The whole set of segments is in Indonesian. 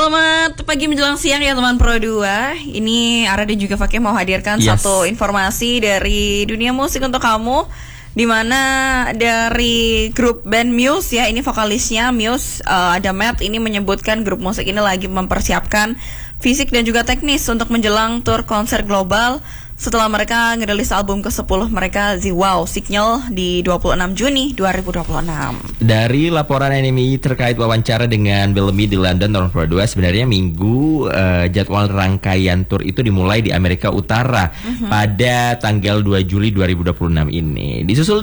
Selamat pagi menjelang siang ya teman Pro 2. Ini Ara dan juga Fakih mau hadirkan satu informasi dari dunia musik untuk kamu, dimana dari grup band Muse ya, ini vokalisnya Muse, ada Matt, ini menyebutkan grup musik ini lagi mempersiapkan fisik dan juga teknis untuk menjelang tur konser global setelah mereka ngerilis album ke-10 mereka, The Wow Signal, di 26 Juni 2026. Dari laporan NMI terkait wawancara dengan Bellamy di London tahun 2022, sebenarnya minggu jadwal rangkaian tur itu dimulai di Amerika Utara pada tanggal 2 Juli 2026 ini. Disusul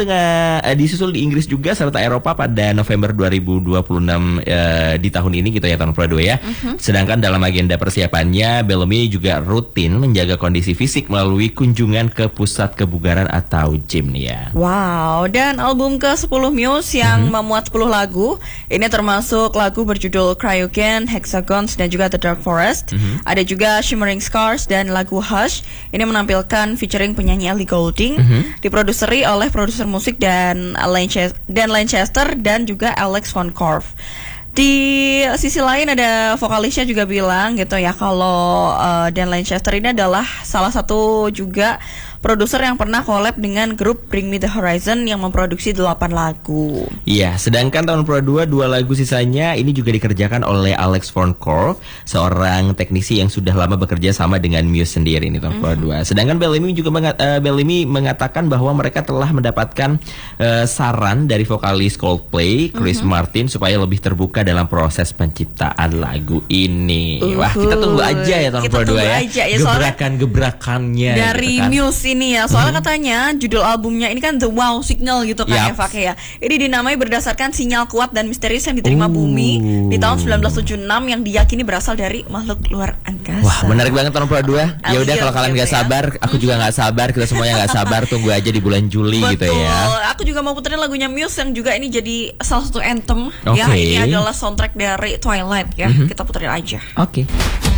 di Inggris juga serta Eropa pada November 2026 di tahun ini gitu ya, tahun 2022 ya. Sedangkan dalam agenda persiapannya, Bellamy juga rutin menjaga kondisi fisik melalui kunjungan ke pusat kebugaran atau gym nih ya. Wow, dan album ke-10 Muse yang memuat 10 lagu, ini termasuk lagu berjudul Cryogen, Hexagons, dan juga The Dark Forest. Ada juga Shimmering Scars dan lagu Hush. Ini menampilkan featuring penyanyi Ellie Goulding, diproduseri oleh produser musik dan Lancaster dan juga Alex Von Korff. Di sisi lain ada vokalisnya juga bilang gitu ya, kalau Dan Lancaster ini adalah salah satu juga produser yang pernah collab dengan grup Bring Me The Horizon yang memproduksi 8 lagu. Iya, sedangkan tahun Pro 2 2 lagu sisanya ini juga dikerjakan oleh Alex Von Korff, seorang teknisi yang sudah lama bekerja sama dengan Muse sendiri ini tahun Pro 2. Sedangkan Bellamy juga mengatakan bahwa mereka telah mendapatkan saran dari vokalis Coldplay, Chris Martin, supaya lebih terbuka dalam proses penciptaan lagu ini. Wah, kita tunggu aja ya tahun Pro 2 ya. Gebrakan-gebrakannya dari gitu kan. Muse ini ya, soalnya katanya judul albumnya ini kan The Wow Signal gitu kan ya, Fakih ya. Ini dinamai berdasarkan sinyal kuat dan misterius yang diterima bumi di tahun 1976 yang diyakini berasal dari makhluk luar angkasa. Wah, menarik banget tahun Pro 2. Ya udah, kalau kalian nggak sabar, aku juga nggak sabar, kita semuanya nggak sabar, tunggu aja di bulan Juli. Betul. Gitu ya. Aku juga mau puterin lagunya Muse yang juga ini jadi salah satu anthem ya. Ini adalah soundtrack dari Twilight ya. Kita puterin aja. Oke.